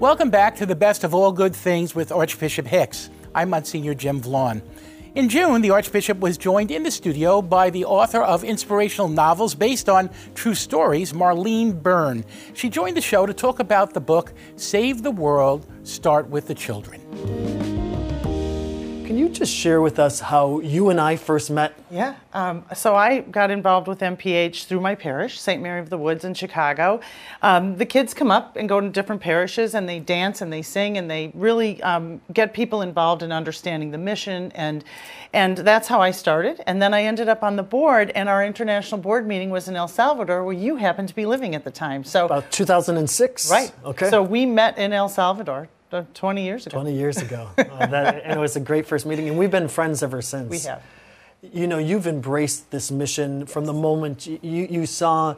Welcome back to the best of all good things with Archbishop Hicks. I'm Monsignor Jim Vaughn. In June, the Archbishop was joined in the studio by the author of inspirational novels based on true stories, Marlene Byrne. She joined the show to talk about the book, Save the World, Start with the Children. Can you just share with us how you and I first met? Yeah, so I got involved with MPH through my parish, St. Mary of the Woods in Chicago. The kids come up and go to different parishes and they dance and they sing and they really get people involved in understanding the mission, and that's how I started. And then I ended up on the board, and our international board meeting was in El Salvador, where you happened to be living at the time. So about 2006? Right. Okay. So we met in El Salvador 20 years ago. 20 years ago. And it was a great first meeting, and we've been friends ever since. We have. You know, you've embraced this mission from the moment you saw